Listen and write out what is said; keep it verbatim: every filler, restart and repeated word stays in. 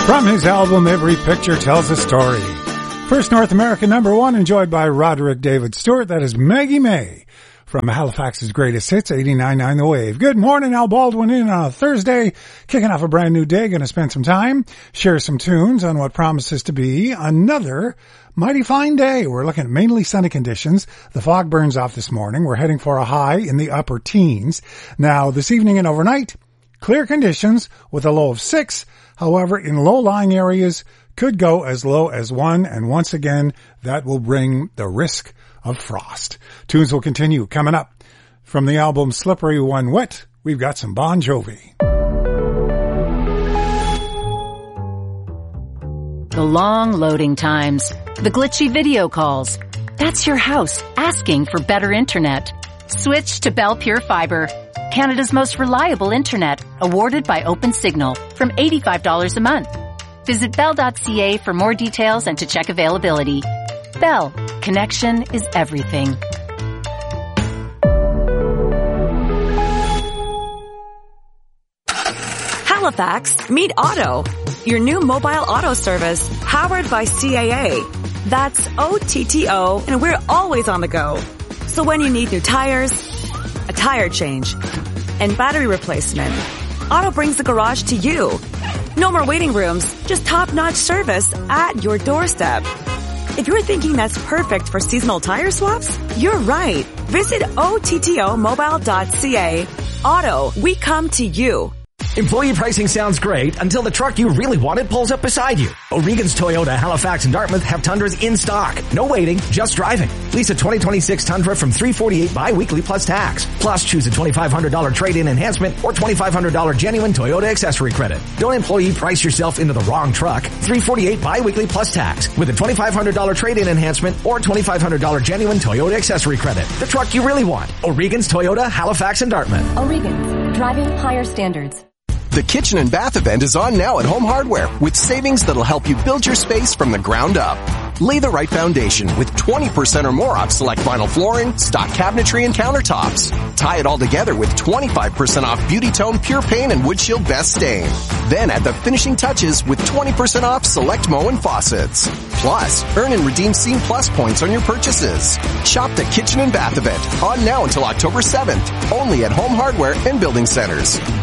From his album, Every Picture Tells a Story. First North American number one, enjoyed by Roderick David Stewart. That is Maggie May from Halifax's Greatest Hits, eighty-nine point nine The Wave. Good morning, Al Baldwin in on a Thursday, kicking off a brand new day. Going to spend some time, share some tunes on what promises to be another mighty fine day. We're looking at mainly sunny conditions. The fog burns off this morning. We're heading for a high in the upper teens. Now, this evening and overnight, clear conditions with a low of six. However, in low-lying areas, could go as low as one, and once again, that will bring the risk of frost. Tunes will continue coming up. From the album Slippery When Wet, we've got some Bon Jovi. The long loading times, the glitchy video calls. That's your house asking for better internet. Switch to Bell Pure Fiber, Canada's most reliable internet, awarded by OpenSignal, from eighty-five dollars a month. Visit bell dot c a for more details and to check availability. Bell, connection is everything. Halifax, meet Auto, your new mobile auto service powered by C A A. That's O T T O, and we're always on the go. So when you need new tires, a tire change, and battery replacement, Auto brings the garage to you. No more waiting rooms, just top-notch service at your doorstep. If you're thinking that's perfect for seasonal tire swaps, you're right. Visit O T T O mobile dot c a. Auto, we come to you. Employee pricing sounds great until the truck you really wanted pulls up beside you. O'Regan's Toyota, Halifax and Dartmouth have Tundras in stock. No waiting, just driving. Lease a twenty twenty-six Tundra from three forty-eight bi-weekly plus tax. Plus choose a twenty-five hundred dollars trade-in enhancement or twenty-five hundred dollars genuine Toyota accessory credit. Don't employee price yourself into the wrong truck. three forty-eight bi-weekly plus tax with a twenty-five hundred dollars trade-in enhancement or twenty-five hundred dollars genuine Toyota accessory credit. The truck you really want. O'Regan's Toyota, Halifax and Dartmouth. O'Regan's, driving higher standards. The Kitchen and Bath event is on now at Home Hardware with savings that'll help you build your space from the ground up. Lay the right foundation with twenty percent or more off select vinyl flooring, stock cabinetry, and countertops. Tie it all together with twenty-five percent off Beauty Tone Pure Paint and Wood Shield Best Stain. Then add the finishing touches with twenty percent off select Moen faucets. Plus, earn and redeem Scene Plus points on your purchases. Shop the Kitchen and Bath event on now until October seventh, only at Home Hardware and Building Centers.